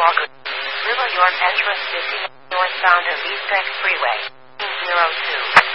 Walker. Little York entrance 50 northbound of East X Freeway. 02.